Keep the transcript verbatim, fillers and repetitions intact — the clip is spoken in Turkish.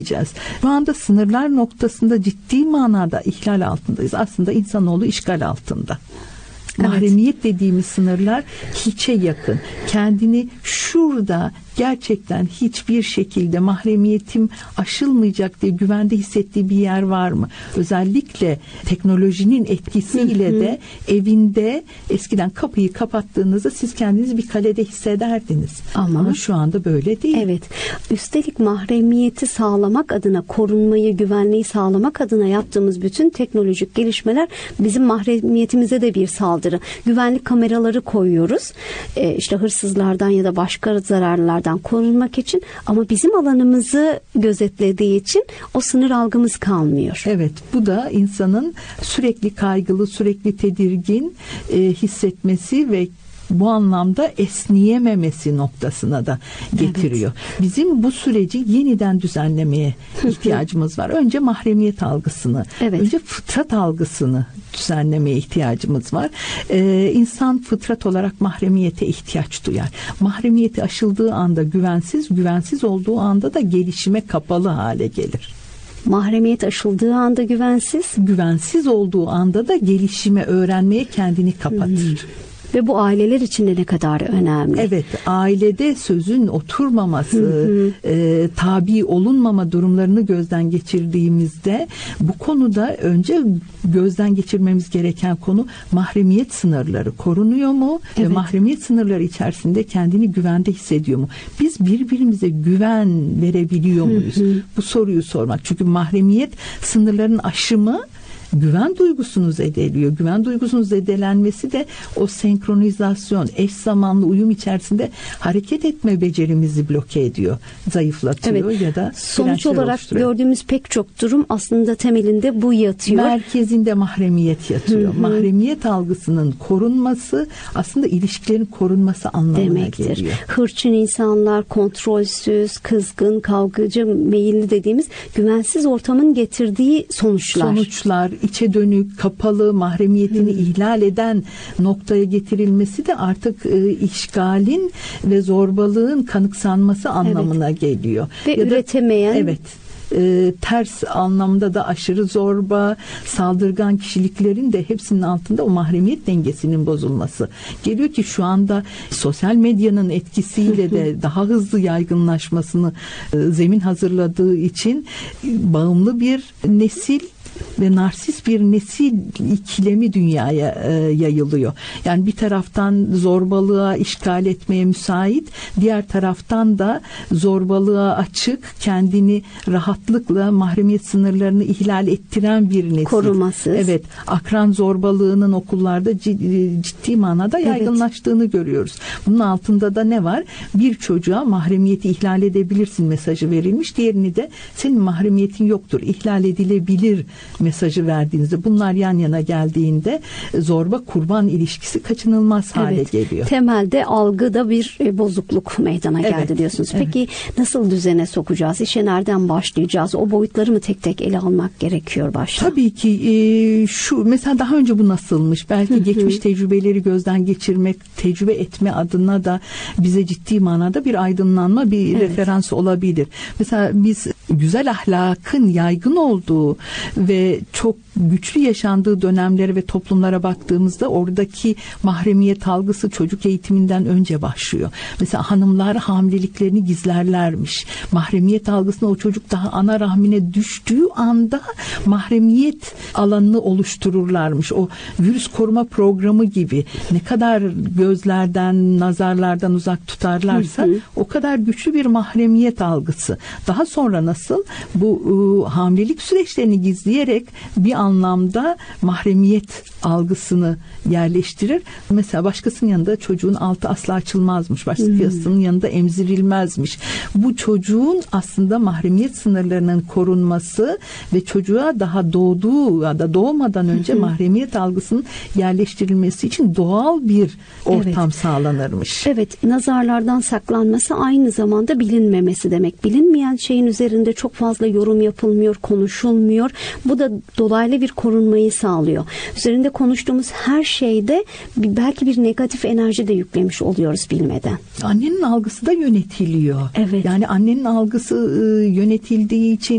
Şu anda sınırlar noktasında ciddi manada ihlal altındayız. Aslında insanoğlu işgal altında. Evet. Mahremiyet dediğimiz sınırlar hiçe yakın. Kendini şurada gerçekten hiçbir şekilde mahremiyetim aşılmayacak diye güvende hissettiği bir yer var mı? Özellikle teknolojinin etkisiyle hı hı. de evinde eskiden kapıyı kapattığınızda siz kendinizi bir kalede hissederdiniz. Ama, Ama şu anda böyle değil. Evet. Üstelik mahremiyeti sağlamak adına, korunmayı, güvenliği sağlamak adına yaptığımız bütün teknolojik gelişmeler bizim mahremiyetimize de bir saldırı. Güvenlik kameraları koyuyoruz. Ee, işte hırsızlardan ya da başka zararlardan korunmak için, ama bizim alanımızı gözetlediği için o sınır algımız kalmıyor. Evet, bu da insanın sürekli kaygılı, sürekli tedirgin e, hissetmesi ve bu anlamda esneyememesi noktasına da getiriyor. Evet. Bizim bu süreci yeniden düzenlemeye ihtiyacımız var. Önce mahremiyet algısını, evet. önce fıtrat algısını düzenlemeye ihtiyacımız var. Ee, insan fıtrat olarak mahremiyete ihtiyaç duyar. Mahremiyeti aşıldığı anda güvensiz, güvensiz olduğu anda da gelişime kapalı hale gelir. Mahremiyet aşıldığı anda güvensiz, güvensiz olduğu anda da gelişime, öğrenmeye kendini kapatır. Hmm. Ve bu aileler için de ne kadar önemli. Evet, ailede sözün oturmaması, hı hı. E, tabi olunmama durumlarını gözden geçirdiğimizde bu konuda önce gözden geçirmemiz gereken konu mahremiyet sınırları korunuyor mu? Evet. Ve mahremiyet sınırları içerisinde kendini güvende hissediyor mu? Biz birbirimize güven verebiliyor muyuz? Hı hı. Bu soruyu sormak. Çünkü mahremiyet sınırlarının aşımı güven duygusunu zedeliyor. Güven duygusunun zedelenmesi de o senkronizasyon, eş zamanlı uyum içerisinde hareket etme becerimizi bloke ediyor, zayıflatıyor, evet. ya da sonuç olarak gördüğümüz pek çok durum aslında temelinde bu yatıyor. Merkezinde mahremiyet yatıyor. Hı hı. Mahremiyet algısının korunması aslında ilişkilerin korunması anlamına demektir. Geliyor. Hırçın insanlar, kontrolsüz, kızgın, kavgacı, meyilli dediğimiz güvensiz ortamın getirdiği sonuçlar. Sonuçlar içe dönük, kapalı, mahremiyetini hmm. ihlal eden noktaya getirilmesi de artık e, işgalin ve zorbalığın kanıksanması anlamına evet. geliyor. Ve ya üretemeyen. Da, evet. E, ters anlamda da aşırı zorba, saldırgan kişiliklerin de hepsinin altında o mahremiyet dengesinin bozulması. Geliyor ki şu anda sosyal medyanın etkisiyle de daha hızlı yaygınlaşmasını e, zemin hazırladığı için e, bağımlı bir nesil ve narsist bir nesil ikilemi dünyaya e, yayılıyor. Yani bir taraftan zorbalığa, işgal etmeye müsait, diğer taraftan da zorbalığa açık, kendini rahatlıkla mahremiyet sınırlarını ihlal ettiren bir nesil. Korumasız. Evet, akran zorbalığının okullarda ciddi, ciddi manada yaygınlaştığını evet. görüyoruz. Bunun altında da ne var? Bir çocuğa mahremiyeti ihlal edebilirsin mesajı verilmiş, diğerini de senin mahremiyetin yoktur, ihlal edilebilir mesajı verdiğinizde, bunlar yan yana geldiğinde zorba kurban ilişkisi kaçınılmaz hale evet. geliyor. Temelde algıda bir bozukluk meydana geldi evet. diyorsunuz. Peki evet. nasıl düzene sokacağız? İşe nereden başlayacağız? O boyutları mı tek tek ele almak gerekiyor başta? Tabii ki e, şu mesela daha önce bu nasılmış? Belki hı hı. geçmiş tecrübeleri gözden geçirmek, tecrübe etme adına da bize ciddi manada bir aydınlanma, bir evet. referans olabilir. Mesela biz güzel ahlakın yaygın olduğu ve çok güçlü yaşandığı dönemlere ve toplumlara baktığımızda oradaki mahremiyet algısı çocuk eğitiminden önce başlıyor. Mesela hanımlar hamileliklerini gizlerlermiş. Mahremiyet algısına o çocuk daha ana rahmine düştüğü anda mahremiyet alanını oluştururlarmış. O virüs koruma programı gibi ne kadar gözlerden, nazarlardan uzak tutarlarsa hı hı. o kadar güçlü bir mahremiyet algısı. Daha sonra nasıl bu ıı, hamilelik süreçlerini gizleyerek bir anlamda mahremiyet algısını yerleştirir. Mesela başkasının yanında çocuğun altı asla açılmazmış. Başkasının hmm. yanında emzirilmezmiş. Bu çocuğun aslında mahremiyet sınırlarının korunması ve çocuğa daha doğduğu ya da doğmadan önce hmm. mahremiyet algısının yerleştirilmesi için doğal bir ortam evet. sağlanırmış. Evet, nazarlardan saklanması aynı zamanda bilinmemesi demek. Bilinmeyen şeyin üzerinde çok fazla yorum yapılmıyor, konuşulmuyor. Bu da dolaylı bir korunmayı sağlıyor. Üzerinde konuştuğumuz her şeyde belki bir negatif enerji de yüklemiş oluyoruz bilmeden. Annenin algısı da yönetiliyor. Evet. Yani annenin algısı yönetildiği için